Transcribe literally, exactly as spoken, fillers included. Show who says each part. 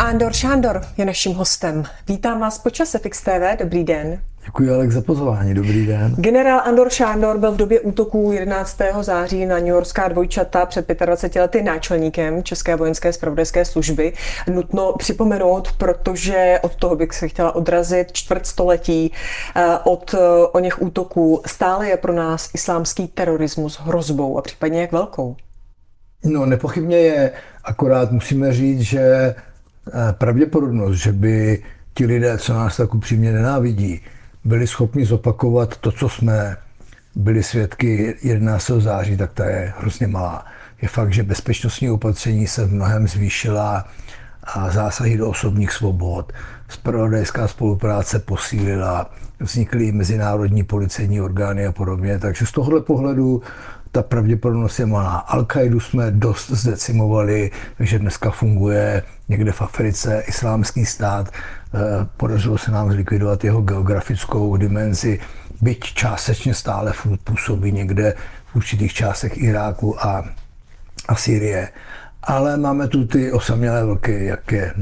Speaker 1: Andor Šándor je naším hostem. Vítám vás po čase Fix T V, dobrý den.
Speaker 2: Děkuji, Alex, za pozvání, dobrý den.
Speaker 1: Generál Andor Šándor byl v době útoků jedenáctého září na newyorská dvojčata před dvaceti pěti lety náčelníkem České vojenské zpravodajské služby. Nutno připomenout, protože od toho bych se chtěla odrazit čtvrtstoletí od o něch útoků. Stále je pro nás islámský terorismus hrozbou a případně jak velkou?
Speaker 2: No, nepochybně je, akorát musíme říct, že pravděpodobnost, že by ti lidé, co nás tak upřímně nenávidí, byli schopni zopakovat to, co jsme byli svědky jedenáctého září, tak ta je hrozně malá. Je fakt, že bezpečnostní opatření se v mnohem zvýšila a zásahy do osobních svobod, zpravodajská spolupráce posílila, vznikly mezinárodní policejní orgány a podobně, takže z tohohle pohledu ta pravděpodobnost je malá. Al-Kaidu jsme dost zdecimovali, takže dneska funguje někde v Africe islámský stát. Podařilo se nám zlikvidovat jeho geografickou dimenzi, byť částečně stále působí někde v určitých částech Iráku a, a Sýrie. Ale máme tu ty osamělé vlky, jak je